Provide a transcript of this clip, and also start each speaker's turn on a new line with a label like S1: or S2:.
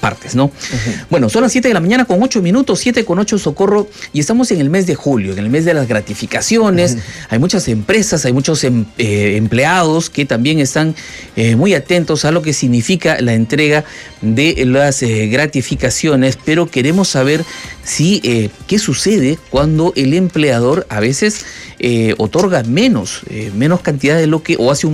S1: partes, ¿no? Bueno, son las 7 de la mañana con 8 minutos, 7 con 8, Socorro, y estamos en el mes de julio, en el mes de las gratificaciones. Hay muchas empresas, hay muchos empleados que también están muy atentos a lo que significa la entrega de las gratificaciones, pero queremos saber si qué sucede cuando el empleador a veces otorga menos cantidad de lo que, o hace un